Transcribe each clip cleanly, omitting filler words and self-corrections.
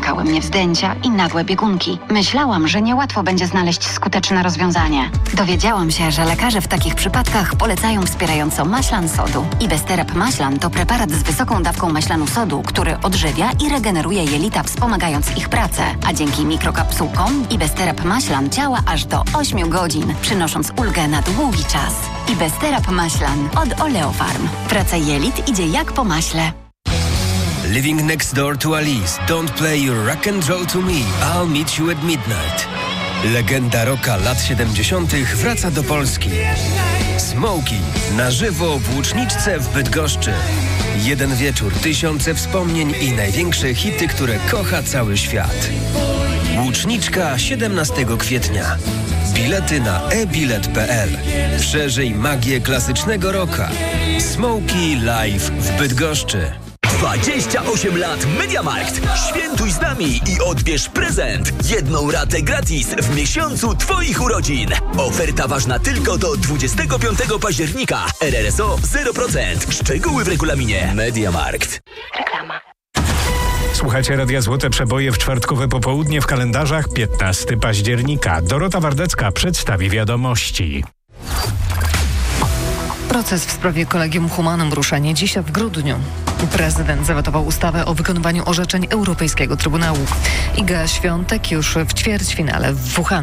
Nękały mnie wzdęcia i nagłe biegunki. Myślałam, że niełatwo będzie znaleźć skuteczne rozwiązanie. Dowiedziałam się, że lekarze w takich przypadkach polecają wspierająco maślan sodu. Ibesterap maślan to preparat z wysoką dawką maślanu sodu, który odżywia i regeneruje jelita, wspomagając ich pracę. A dzięki mikrokapsułkom Ibesterap maślan działa aż do 8 godzin, przynosząc ulgę na długi czas. Ibesterap maślan od Oleofarm. Praca jelit idzie jak po maśle. Living next door to Alice. Don't play your rock and roll to me. I'll meet you at midnight. Legenda rocka lat 70. wraca do Polski. Smokey na żywo w Łuczniczce w Bydgoszczy. Jeden wieczór, tysiące wspomnień i największe hity, które kocha cały świat. Łuczniczka 17 kwietnia. Bilety na e-bilet.pl. Przeżyj magię klasycznego rocka. Smokey live w Bydgoszczy. 28 lat MediaMarkt. Świętuj z nami i odbierz prezent. 1 ratę gratis w miesiącu Twoich urodzin. Oferta ważna tylko do 25 października. RRSO 0%. Szczegóły w regulaminie. MediaMarkt. Reklama. Słuchacie Radia Złote Przeboje w czwartkowe popołudnie w kalendarzach 15 października. Dorota Wardecka przedstawi wiadomości. Proces w sprawie Collegium Humanum rusza nie dziś, a w grudniu. Prezydent zawetował ustawę o wykonywaniu orzeczeń Europejskiego Trybunału. Iga Świątek już w ćwierćfinale w Wuhan.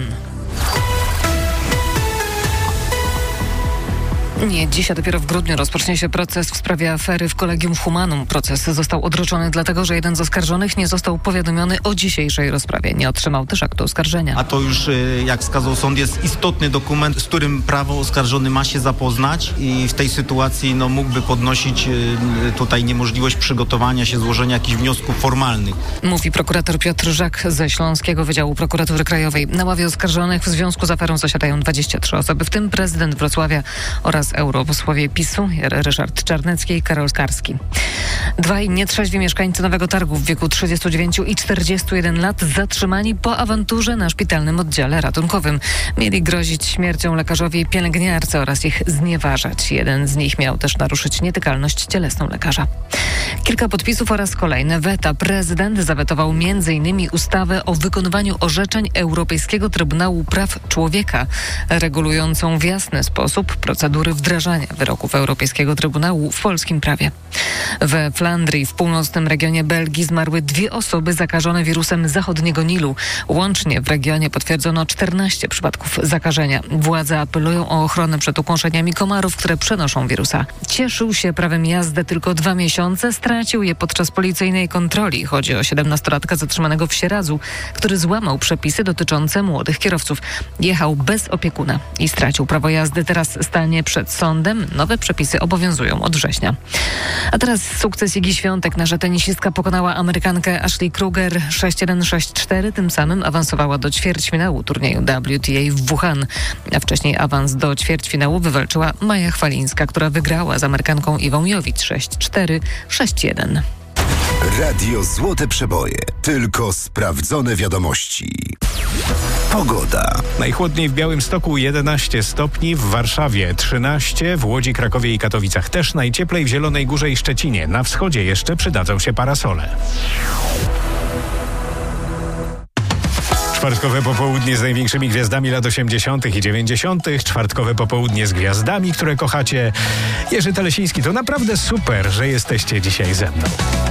Nie dziś, a dopiero w grudniu rozpocznie się proces w sprawie afery w Collegium Humanum. Proces został odroczony dlatego, że jeden z oskarżonych nie został powiadomiony o dzisiejszej rozprawie. Nie otrzymał też aktu oskarżenia. A to już, jak wskazał sąd, jest istotny dokument, z którym prawo oskarżony ma się zapoznać i w tej sytuacji mógłby podnosić tutaj niemożliwość przygotowania się, złożenia jakichś wniosków formalnych. Mówi prokurator Piotr Żak ze Śląskiego Wydziału Prokuratury Krajowej. Na ławie oskarżonych w związku z aferą zasiadają 23 osoby, w tym prezydent Wrocławia oraz europosłowie PiS-u Ryszard Czarnecki i Karol Karski. Dwaj nietrzeźwi mieszkańcy Nowego Targu w wieku 39 i 41 lat zatrzymani po awanturze na szpitalnym oddziale ratunkowym. Mieli grozić śmiercią lekarzowi i pielęgniarce oraz ich znieważać. Jeden z nich miał też naruszyć nietykalność cielesną lekarza. Kilka podpisów oraz kolejne weta. Prezydent zawetował m.in. ustawę o wykonywaniu orzeczeń Europejskiego Trybunału Praw Człowieka, regulującą w jasny sposób procedury wdrażania wyroków Europejskiego Trybunału w polskim prawie. We Flandrii, w północnym regionie Belgii, zmarły 2 osoby zakażone wirusem zachodniego Nilu. Łącznie w regionie potwierdzono 14 przypadków zakażenia. Władze apelują o ochronę przed ukąszeniami komarów, które przenoszą wirusa. Cieszył się prawem jazdy tylko 2 miesiące, stracił je podczas policyjnej kontroli. Chodzi o 17-latka zatrzymanego w Sieradzu, który złamał przepisy dotyczące młodych kierowców. Jechał bez opiekuna i stracił prawo jazdy. Teraz stanie przed sądem. Nowe przepisy obowiązują od września. A teraz sukces Igi Świątek. Nasza tenisistka pokonała Amerykankę Ashley Kruger 6-1, 6-4. Tym samym awansowała do ćwierćfinału turnieju WTA w Wuhan. A wcześniej awans do ćwierćfinału wywalczyła Maja Chwalińska, która wygrała z Amerykanką Iwą Jowic 6-4, 6-1. Radio Złote Przeboje. Tylko sprawdzone wiadomości. Pogoda. Najchłodniej w Białymstoku 11 stopni, w Warszawie 13, w Łodzi, Krakowie i Katowicach też, najcieplej w Zielonej Górze i Szczecinie. Na wschodzie jeszcze przydadzą się parasole. Czwartkowe popołudnie z największymi gwiazdami lat 80. i 90. Czwartkowe popołudnie z gwiazdami, które kochacie. Jerzy Telesiński, to naprawdę super, że jesteście dzisiaj ze mną.